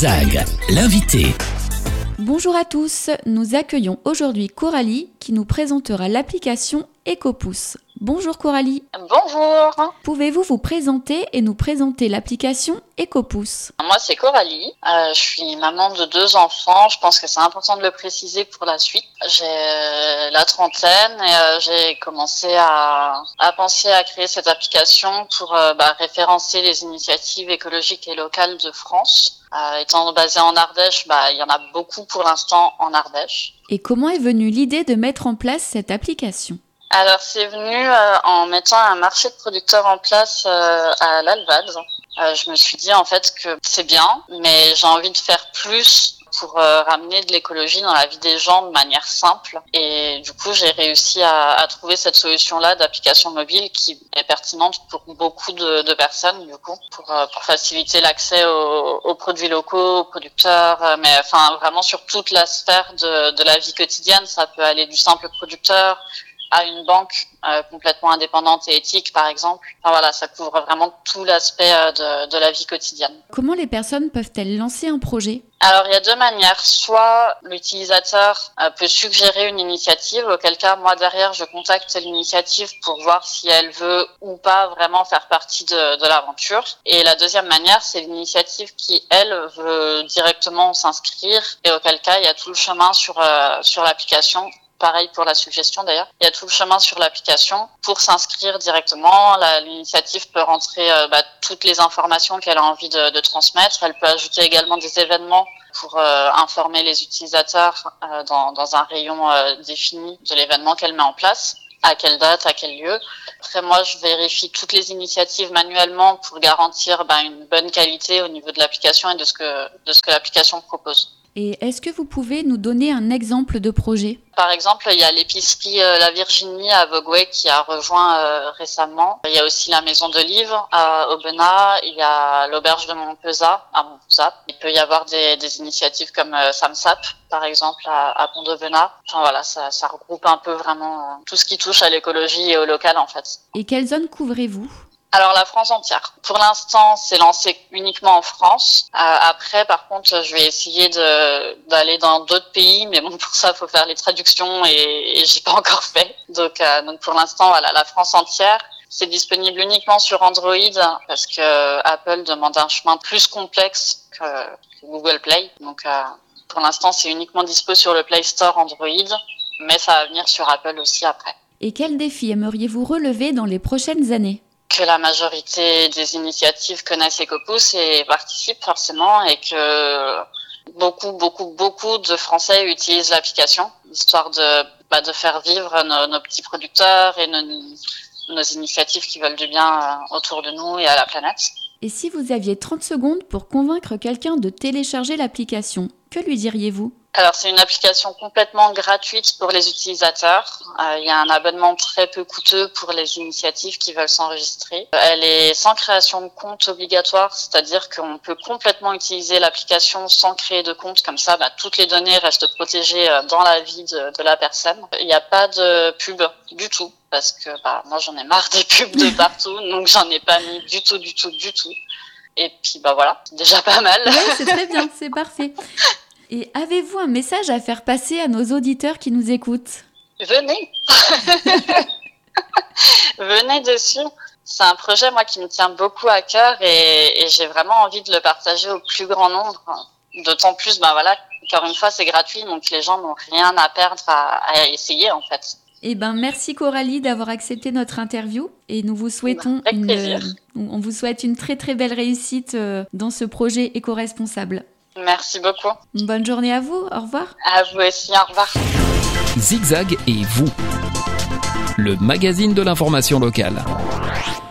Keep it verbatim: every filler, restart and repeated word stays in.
Zigzag, l'invité. Bonjour à tous, nous accueillons aujourd'hui Coralie qui nous présentera l'application Ecopousse. Bonjour Coralie. Bonjour. Pouvez-vous vous présenter et nous présenter l'application Ecopousse ? Moi c'est Coralie, euh, je suis maman de deux enfants, je pense que c'est important de le préciser pour la suite. J'ai euh, la trentaine et euh, j'ai commencé à, à penser à créer cette application pour euh, bah, référencer les initiatives écologiques et locales de France. Euh, étant basée en Ardèche, bah, il y en a beaucoup pour l'instant en Ardèche. Et comment est venue l'idée de mettre en place cette application ? Alors c'est venu euh, en mettant un marché de producteurs en place euh, à l'Alvad. Euh, je me suis dit en fait que c'est bien, mais j'ai envie de faire plus pour euh, ramener de l'écologie dans la vie des gens de manière simple. Et du coup, j'ai réussi à, à trouver cette solution-là d'application mobile qui est pertinente pour beaucoup de, de personnes, du coup, pour, euh, pour faciliter l'accès aux, aux produits locaux, aux producteurs, euh, mais enfin vraiment sur toute la sphère de, de la vie quotidienne. Ça peut aller du simple producteur à une banque euh, complètement indépendante et éthique, par exemple. Enfin, voilà, ça couvre vraiment tout l'aspect euh, de, de la vie quotidienne. Comment les personnes peuvent-elles lancer un projet ? Alors, il y a deux manières. Soit l'utilisateur euh, peut suggérer une initiative, auquel cas, moi, derrière, je contacte l'initiative pour voir si elle veut ou pas vraiment faire partie de, de l'aventure. Et la deuxième manière, c'est l'initiative qui, elle, veut directement s'inscrire et auquel cas, il y a tout le chemin sur, euh, sur l'application. Pareil pour la suggestion d'ailleurs. Il y a tout le chemin sur l'application pour s'inscrire directement. La, l'initiative peut rentrer euh, bah, toutes les informations qu'elle a envie de, de transmettre. Elle peut ajouter également des événements pour euh, informer les utilisateurs euh, dans, dans un rayon euh, défini de l'événement qu'elle met en place. À quelle date, à quel lieu. Après, moi, je vérifie toutes les initiatives manuellement pour garantir bah, une bonne qualité au niveau de l'application et de ce que, de ce que l'application propose. Et est-ce que vous pouvez nous donner un exemple de projet ? Par exemple, il y a l'épicerie euh, La Virginie à Vogüé qui a rejoint euh, récemment. Il y a aussi la maison de livres à Aubenas. Il y a l'auberge de Montpezat à Montpezat. Il peut y avoir des, des initiatives comme euh, Samsap, par exemple, à, à Pont-d'Aubenas. Enfin voilà, ça, ça regroupe un peu vraiment euh, tout ce qui touche à l'écologie et au local en fait. Et quelle zone couvrez-vous ? Alors la France entière. Pour l'instant, c'est lancé uniquement en France. Euh, après, par contre, je vais essayer de d'aller dans d'autres pays, mais bon, pour ça, il faut faire les traductions et, et j'ai pas encore fait. Donc, euh, donc pour l'instant, voilà, la France entière. C'est disponible uniquement sur Android parce que Apple demande un chemin plus complexe que, que Google Play. Donc, euh, pour l'instant, c'est uniquement dispo sur le Play Store Android, mais ça va venir sur Apple aussi après. Et quels défis aimeriez-vous relever dans les prochaines années ? Que la majorité des initiatives connaissent Ecopousse et participent forcément et que beaucoup, beaucoup, beaucoup de Français utilisent l'application, histoire de, bah, de faire vivre nos, nos petits producteurs et nos, nos initiatives qui veulent du bien autour de nous et à la planète. Et si vous aviez trente secondes pour convaincre quelqu'un de télécharger l'application, que lui diriez-vous ? Alors, c'est une application complètement gratuite pour les utilisateurs. Euh, il y a un abonnement très peu coûteux pour les initiatives qui veulent s'enregistrer. Elle est sans création de compte obligatoire, c'est-à-dire qu'on peut complètement utiliser l'application sans créer de compte. Comme ça, bah, toutes les données restent protégées dans la vie de, de la personne. Il n'y a pas de pub du tout, parce que bah, moi, j'en ai marre des pubs de partout, donc j'en ai pas mis du tout, du tout, du tout. Et puis, bah voilà, c'est déjà pas mal. Oui, c'est très bien, c'est parfait. Et avez-vous un message à faire passer à nos auditeurs qui nous écoutent ? Venez Venez dessus. C'est un projet, moi, qui me tient beaucoup à cœur et, et j'ai vraiment envie de le partager au plus grand nombre. D'autant plus, ben voilà, encore une fois, c'est gratuit, donc les gens n'ont rien à perdre à, à essayer, en fait. Eh ben, merci Coralie d'avoir accepté notre interview et nous vous souhaitons Avec une, plaisir. euh, on vous souhaite une très très belle réussite euh, dans ce projet éco-responsable. Merci beaucoup. Une bonne journée à vous, au revoir. À vous aussi, au revoir. Zigzag et vous, le magazine de l'information locale.